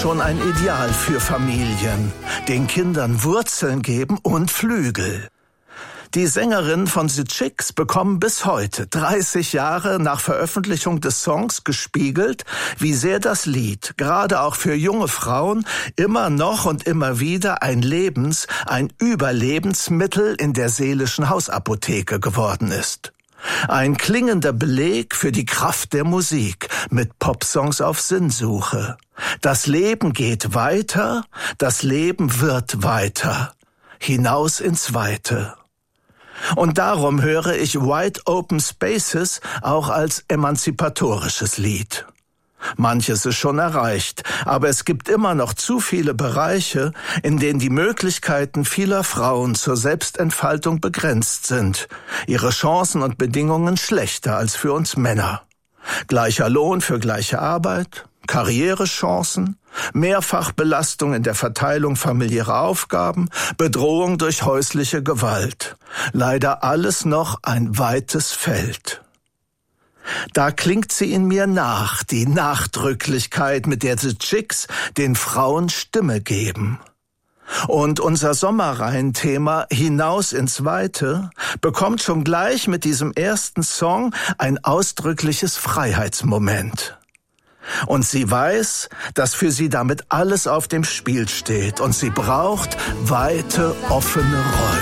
schon ein Ideal für Familien. Den Kindern Wurzeln geben und Flügel. Die Sängerinnen von The Chicks bekommen bis heute, 30 Jahre nach Veröffentlichung des Songs, gespiegelt, wie sehr das Lied, gerade auch für junge Frauen, immer noch und immer wieder ein Überlebensmittel in der seelischen Hausapotheke geworden ist. Ein klingender Beleg für die Kraft der Musik mit Popsongs auf Sinnsuche. Das Leben geht weiter, das Leben wird weiter, hinaus ins Weite. Und darum höre ich Wide Open Spaces auch als emanzipatorisches Lied. Manches ist schon erreicht, aber es gibt immer noch zu viele Bereiche, in denen die Möglichkeiten vieler Frauen zur Selbstentfaltung begrenzt sind, ihre Chancen und Bedingungen schlechter als für uns Männer. Gleicher Lohn für gleiche Arbeit, Karrierechancen, Mehrfachbelastung in der Verteilung familiärer Aufgaben, Bedrohung durch häusliche Gewalt. Leider alles noch ein weites Feld. Da klingt sie in mir nach, die Nachdrücklichkeit, mit der The Chicks den Frauen Stimme geben. Und unser Sommerreihen-Thema Hinaus ins Weite bekommt schon gleich mit diesem ersten Song ein ausdrückliches Freiheitsmoment. Und sie weiß, dass für sie damit alles auf dem Spiel steht und sie braucht weite, offene Räume.